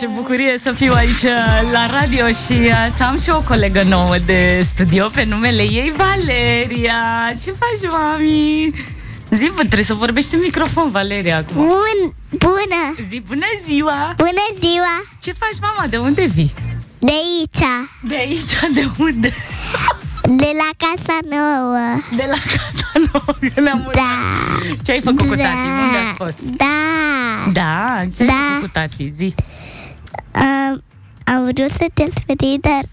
ce bucurie să fiu aici la radio și să am și o colegă nouă de studio pe numele ei Valeria. Ce faci, mami? Zi, trebuie să vorbești în microfon, Valeria, acum. Bună! Zi, bună ziua! Bună ziua! Ce faci, mama? De unde vii? De aici. De aici? De unde? De la Casa Nouă. De la Casa Nouă. Da. Ce ai făcut cu tati? Unde ați fost? Da. Ce ai făcut cu tati? Zi. Am vrut să te speri, dar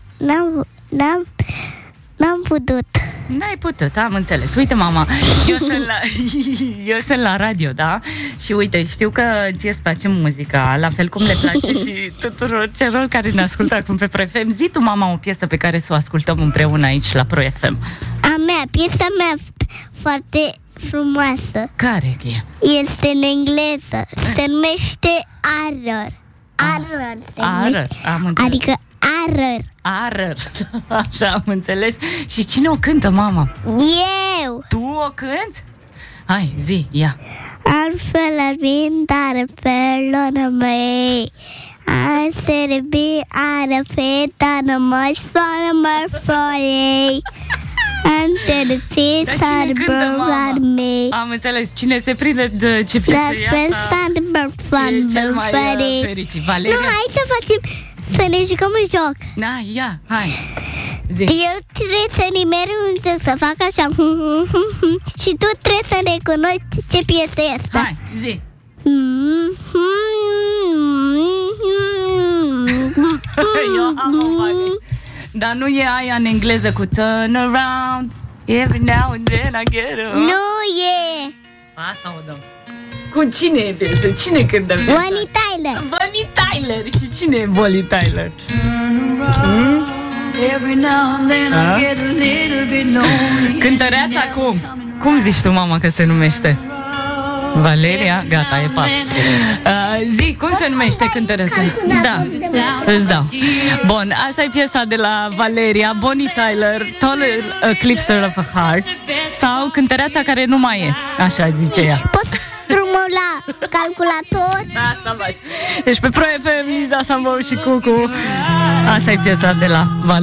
n-am putut. N-ai putut, am înțeles. Uite, mama, eu sunt la radio, da? Și uite, știu că ție îți place muzica, la fel cum le place și tuturor celor care ne ascultă acum pe Pro FM. Zi tu, mama, o piesă pe care să o ascultăm împreună aici la Pro FM. Piesa mea foarte frumoasă. Care e? Este în engleză. Se numește Arăr. Arăr se numește. Am înțeles. Adică Arăr. Arăr. Așa, am înțeles. Și cine o cântă, mama? Eu. Tu o cânti? Hai, zi, ia. Altfel ar vin, dar felul mei. Să be are feta numai fără mărfoarei. Ante de Dar cine cântă, mama? Am înțeles. Cine se prinde de ce piesă e asta e cel mai fericit. Valeria? Nu, hai să facem, să ne jucăm un joc. Da, ia, hai. Zi. Eu trebuie să nimeri un joc, să fac așa. Și tu trebuie să recunoști ce piesă e asta. Hai, zi. Eu am o vale. Dar nu e aia în engleză cu turn around every now and then I get a... Nu e. Asta o dăm. Cu cine e piesă? Cine cântă piesă? Bonnie Tyler. Bonnie Tyler. Și cine e Bonnie Tyler? Every now and then I get a little bit lonely. Cântăreața cum zici tu, mama, că se numește? Valeria? Gata, e pap. Zi, cum se numește cântăreața? Da, îți dau. Bun, asta e piesa de la Valeria, Bonnie Tyler, Total Eclipse of a Heart. Sau cântăreața care nu mai e, așa zice ea. Poți drumul la calculator? Asta faci. Deci pe Pro FM, Liza Sambou și Cucu. Asta e piesa de la Valeria.